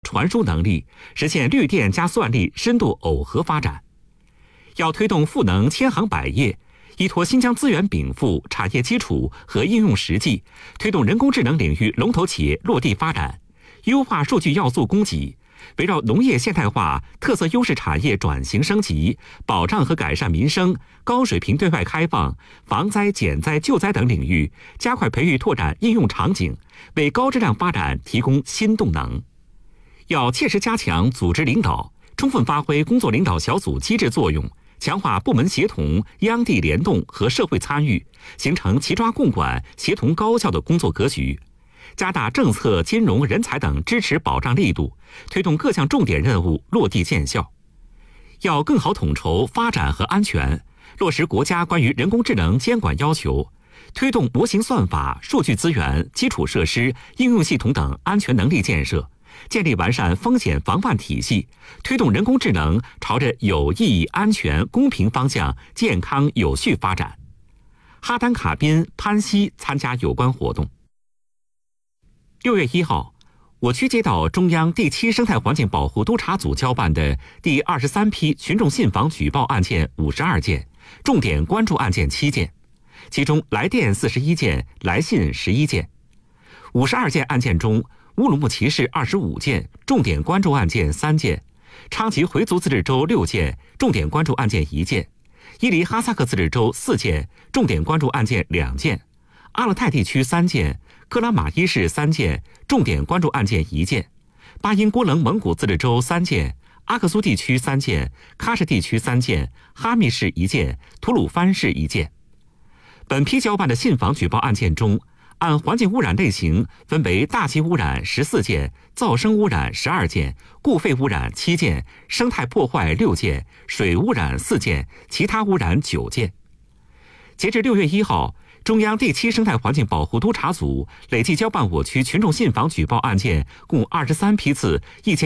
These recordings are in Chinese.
传输能力，实现绿电加算力深度耦合发展。要推动赋能千行百业，依托新疆资源禀赋、产业基础和应用实际，推动人工智能领域龙头企业落地发展，优化数据要素供给，围绕农业现代化、特色优势产业转型升级、保障和改善民生、高水平对外开放、防灾减灾救灾等领域，加快培育拓展应用场景，为高质量发展提供新动能。要切实加强组织领导，充分发挥工作领导小组机制作用，强化部门协同、央地联动和社会参与，形成齐抓共管、协同高效的工作格局。加大政策、金融、人才等支持保障力度，推动各项重点任务落地见效。要更好统筹发展和安全，落实国家关于人工智能监管要求，推动模型算法、数据资源、基础设施、应用系统等安全能力建设，建立完善风险防范体系，推动人工智能朝着有益、安全、公平方向健康有序发展。哈丹卡宾、潘西参加有关活动。6月1号，我区接到中央第7生态环境保护督察组交办的第23批群众信访举报案件52件，重点关注案件7件，其中来电41件，来信11件。52件案件中，乌鲁木齐市25件，重点关注案件3件；昌吉回族自治州6件，重点关注案件1件；伊犁哈萨克自治州4件，重点关注案件2件；阿勒泰地区3件，克拉玛依市3件，重点关注案件1件；巴音郭楞蒙古自治州3件，阿克苏地区3件，喀什地区3件，哈密市1件，吐鲁番市1件。本批交办的信访举报案件中，按环境污染类型分为大气污染14件，噪声污染12件，固废污染7件，生态破坏6件，水污染4件，其他污染9件。截至6月1号，中央第7生态环境保护督察组累计交办我区群众信访举报案件共23批次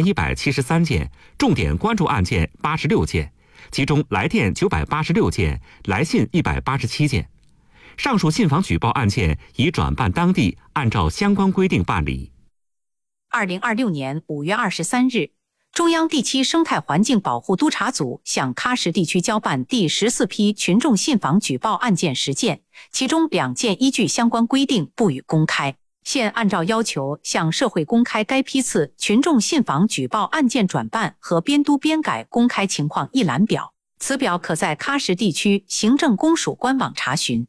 1173件，重点关注案件86件，其中来电986件，来信187件。上述信访举报案件已转办当地，按照相关规定办理。 2026年5月23日，中央第7生态环境保护督察组向喀什地区交办第14批群众信访举报案件10件，其中2件依据相关规定不予公开。现按照要求向社会公开该批次群众信访举报案件转办和编督编改公开情况一览表，此表可在喀什地区行政公署官网查询。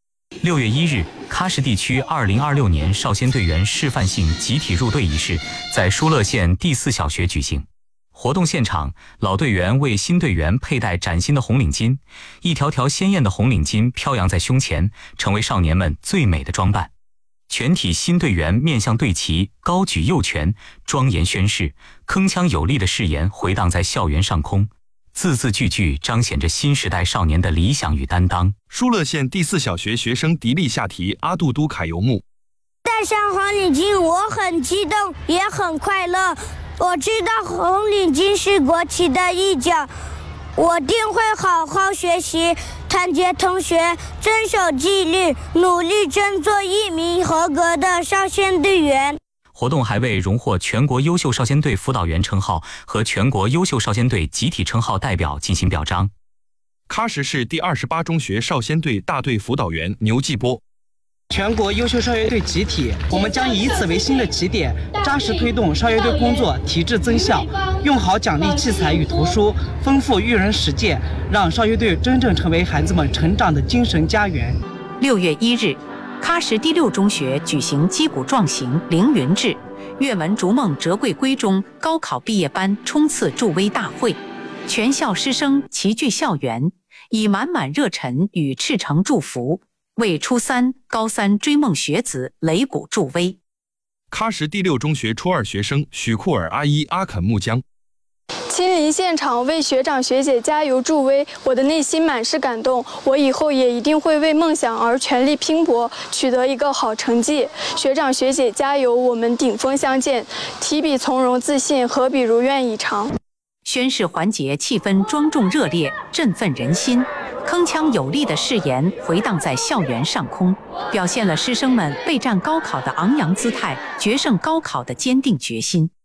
6月1日，喀什地区2026年少先队员示范性集体入队仪式在疏勒县第4小学举行。活动现场，老队员为新队员佩戴崭新的红领巾，一条条鲜艳的红领巾飘扬在胸前，成为少年们最美的装扮。全体新队员面向队旗，高举右拳，庄严宣誓，铿锵有力的誓言回荡在校园上空，字字句句彰显着新时代少年的理想与担当。 疏勒县第4小学学生迪丽夏提阿杜都凯尤木： 戴上红领巾，我很激动，也很快乐。我知道红领巾是国旗的一角，我定会好好学习，团结同学，遵守纪律，努力争做一名合格的少先队员。 活动还为荣获全国优秀少先队辅导员称号和全国优秀少先队集体称号代表进行表彰。 喀什市第28中学少先队大队辅导员牛继波： 全国优秀少先队集体，我们将以此为新的起点，扎实推动少先队工作提质增效，用好奖励器材与图书，丰富育人实践，让少先队真正成为孩子们成长的精神家园。 6月1日，喀什第6中学举行击鼓壮行、凌云志、阅文逐梦折桂归中高考毕业班冲刺助威大会，全校师生齐聚校园，以满满热忱与赤诚祝福，为初3、高3追梦学子擂鼓助威。 喀什第6中学初2学生许库尔阿依阿肯木江： 亲临现场为学长学姐加油助威，我的内心满是感动。我以后也一定会为梦想而全力拼搏，取得一个好成绩。学长学姐加油，我们顶峰相见。提笔从容自信，何必如愿以偿。 宣誓环节气氛庄重热烈，振奋人心。铿锵有力的誓言回荡在校园上空，表现了师生们备战高考的昂扬姿态，决胜高考的坚定决心。